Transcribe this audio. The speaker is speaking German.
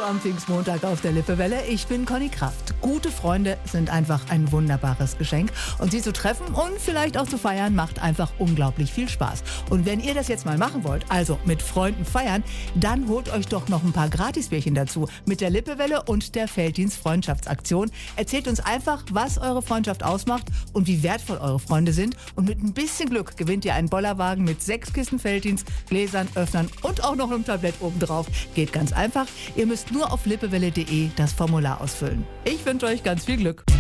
am Pfingstmontag auf der Lippewelle. Ich bin Conny Kraft. Gute Freunde sind einfach ein wunderbares Geschenk. Und sie zu treffen und vielleicht auch zu feiern, macht einfach unglaublich viel Spaß. Und wenn ihr das jetzt mal machen wollt, also mit Freunden feiern, dann holt euch doch noch ein paar Gratisbierchen dazu. Mit der Lippewelle und der Felddienst Freundschaftsaktion. Erzählt uns einfach, was eure Freundschaft ausmacht und wie wertvoll eure Freunde sind. Und mit ein bisschen Glück gewinnt ihr einen Bollerwagen mit 6 Kisten Felddienst, Gläsern, Öffnern und auch noch einem Tablett obendrauf. Geht ganz einfach. Ihr müsst nur auf lippewelle.de das Formular ausfüllen. Ich wünsche euch ganz viel Glück.